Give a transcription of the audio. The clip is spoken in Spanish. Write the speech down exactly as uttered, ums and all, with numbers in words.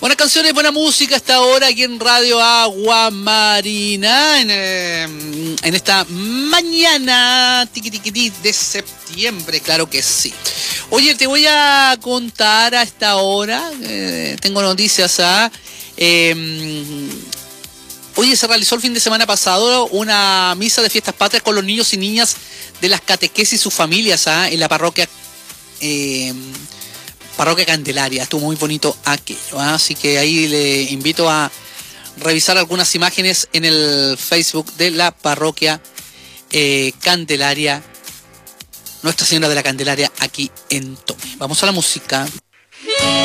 Buenas canciones, buena música hasta ahora aquí en Radio Agua Marina, en, eh, en esta mañana tiquitiquití de septiembre, claro que sí. Oye, te voy a contar a esta hora, eh, tengo noticias a... Eh, Oye, se realizó el fin de semana pasado una misa de fiestas patrias con los niños y niñas de las catequesis y sus familias ¿ah? en la parroquia eh, parroquia Candelaria. Estuvo muy bonito aquello, ¿ah? Así que ahí le invito a revisar algunas imágenes en el Facebook de la parroquia eh, Candelaria, Nuestra Señora de la Candelaria aquí en Tome. Vamos a la música.